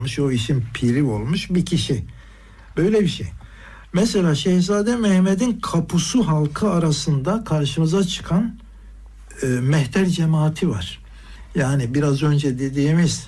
o işin piri olmuş bir kişi. Böyle bir şey. Mesela Şehzade Mehmet'in Kapusu halkı arasında karşımıza çıkan mehter cemaati var. Yani biraz önce dediğimiz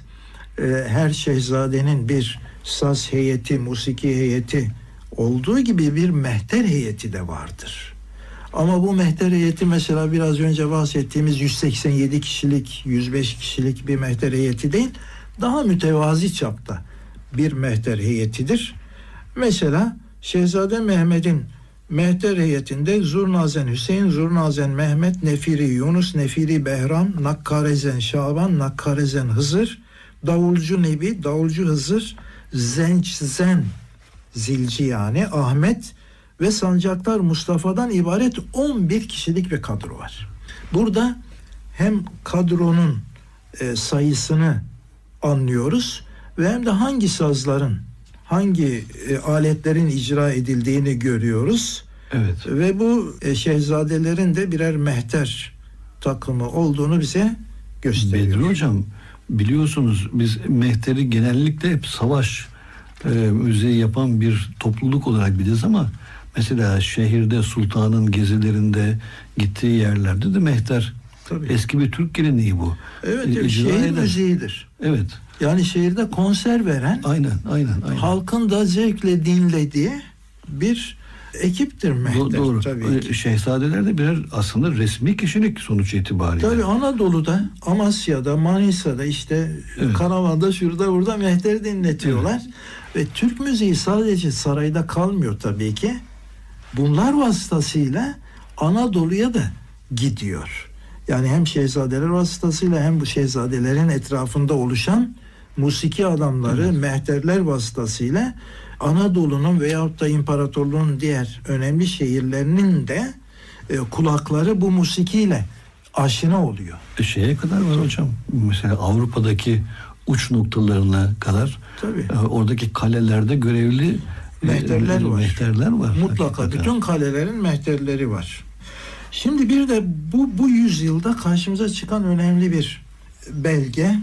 her şehzadenin bir saz heyeti, musiki heyeti olduğu gibi bir mehter heyeti de vardır. Ama bu mehter heyeti mesela biraz önce bahsettiğimiz 187 kişilik, 105 kişilik bir mehter heyeti değil, daha mütevazi çapta bir mehter heyetidir. Mesela Şehzade Mehmet'in mehter heyetinde Zurnazen Hüseyin, Zurnazen Mehmet, Nefiri Yunus, Nefiri Behram, Nakkarezen Şaban, Nakkarezen Hızır, Davulcu Nebi, Davulcu Hızır, Zençzen Zilci yani Ahmet ve Sancaktar Mustafa'dan ibaret 11 kişilik bir kadro var. Burada hem kadronun sayısını anlıyoruz ve hem de hangi sazların, hangi aletlerin icra edildiğini görüyoruz. Evet. Ve bu şehzadelerin de birer mehter takımı olduğunu bize gösteriyor. Bedri Hocam, biliyorsunuz biz mehteri genellikle hep savaş müziği yapan bir topluluk olarak biliriz ama mesela şehirde sultanın gezilerinde gittiği yerlerde de mehter. Tabii. Eski bir Türk geleneği bu. Evet, şehir müziğidir. Evet. Yani şehirde konser veren, aynen. halkın da zevkle dinlediği bir ekiptir mehter. Doğru. Tabii ki. Şehzadeler de birer aslında resmi kişilik sonuç itibariyle. Tabii Anadolu'da, Amasya'da, Manisa'da işte evet. Karaman'da şurada burada mehteri dinletiyorlar. Evet. Ve Türk müziği sadece sarayda kalmıyor tabii ki. Bunlar vasıtasıyla Anadolu'ya da gidiyor. Yani hem şehzadeler vasıtasıyla hem bu şehzadelerin etrafında oluşan musiki adamları, evet. Mehterler vasıtasıyla Anadolu'nun veyahut da imparatorluğun diğer önemli şehirlerinin de kulakları bu musikiyle aşina oluyor. Şeye kadar var hocam. Mesela Avrupa'daki uç noktalarına kadar oradaki kalelerde görevli mehterler var. Mutlaka hakikaten. Bütün kalelerin mehterleri var. Şimdi bir de bu yüzyılda karşımıza çıkan önemli bir belge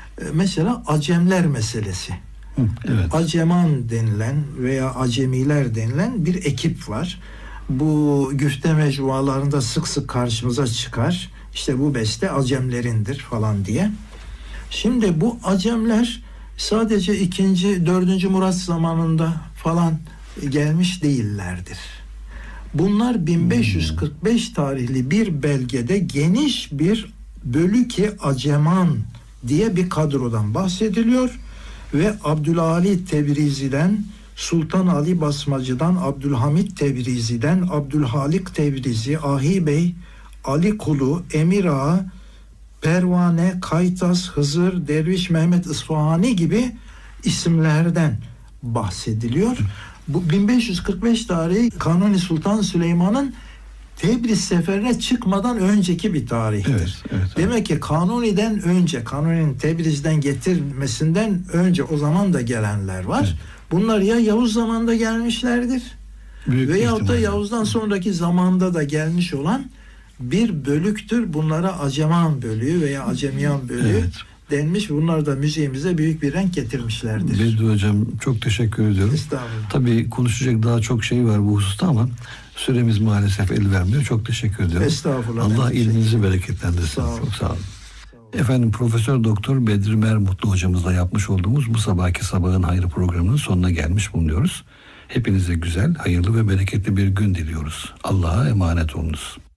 mesela Acemler meselesi. Evet. Aceman denilen veya Acemiler denilen bir ekip var. Bu güfte mecmualarında sık sık karşımıza çıkar. İşte bu beste Acemlerindir falan diye. Şimdi bu Acemler sadece 2. 4. Murat zamanında falan gelmiş değillerdir. Bunlar 1545 tarihli bir belgede geniş bir Bölük-i Aceman diye bir kadrodan bahsediliyor ve Abdülali Tebrizi'den, Sultan Ali Basmacı'dan, Abdülhamit Tebrizi'den, Abdülhalik Tebrizi, Ahi Bey, Ali Kulu, Emir Ağa, Pervane, Kaytas, Hızır, Derviş Mehmet İsfahani gibi isimlerden bahsediliyor. Bu 1545 tarihi Kanuni Sultan Süleyman'ın Tebriz seferine çıkmadan önceki bir tarihtir. Evet. Demek ki Kanuni'den önce, Kanuni'nin Tebriz'den getirmesinden önce o zaman da gelenler var. Evet. Bunlar ya Yavuz zamanında gelmişlerdir veyahut da Yavuz'dan sonraki zamanda da gelmiş olan bir bölüktür. Bunlara Aceman bölüğü veya Acemiyan bölüğü denmiş. Bunlar da müziğimize büyük bir renk getirmişlerdir. Bedri Hocam çok teşekkür ediyorum. Estağfurullah. Tabii konuşacak daha çok şey var bu hususta ama süremiz maalesef el vermiyor. Çok teşekkür ediyorum. Estağfurullah. Allah ilminizi bereketlendirsin. Çok sağ olun. Efendim Profesör Doktor Bedri Mermutlu hocamızla yapmış olduğumuz bu sabahki Sabahın Hayrı programının sonuna gelmiş bulunuyoruz. Hepinize güzel, hayırlı ve bereketli bir gün diliyoruz. Allah'a emanet olunuz.